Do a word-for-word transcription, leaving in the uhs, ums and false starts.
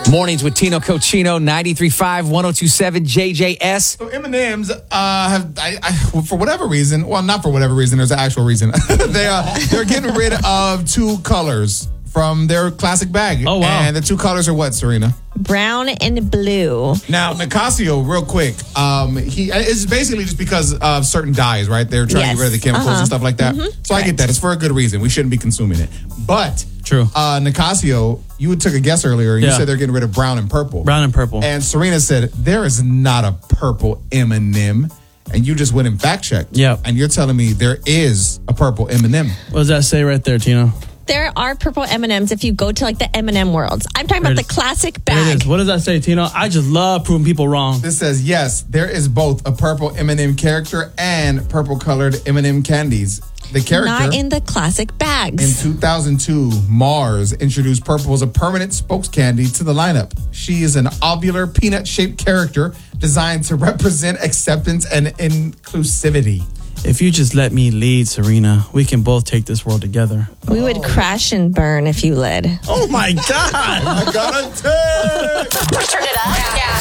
Mornings with Tino Cochino, ninety-three point five, one oh two point seven J J S. So M and M's uh, have, I, I, for whatever reason, well, not for whatever reason, there's an actual reason. they are they're getting rid of two colors from their classic bag. Oh, wow. And the two colors are what, Serena? Brown and blue. Now, Nicasio, real quick, um, he it's basically just because of certain dyes, right? They're trying to Yes. get rid of the chemicals Uh-huh. and stuff like that. Mm-hmm. So I get that. It's for a good reason. We shouldn't be consuming it. But True. Uh, Nicasio, you took a guess earlier, and you Yeah. said they're getting rid of brown and purple. Brown and purple. And Serena said, there is not a purple M and M. And you just went and fact checked. Yep. And you're telling me there is a purple M and M. What does that say right there, Tino? There are purple M and M's if you go to like the M and M worlds. I'm talking There about it the is. classic There it bag. is. What does that say, Tino? I just love proving people wrong. This says, yes, there is both a purple M and M character and purple colored M and M candies. The character... Not in the classic In bags. two thousand two, Mars introduced purple as a permanent spokes candy to the lineup. She is an ovular peanut-shaped character designed to represent acceptance and inclusivity. If you just let me lead, Serena, we can both take this world together. We would crash and burn if you led. Oh, my God. I got a take! Turn it up. Yeah.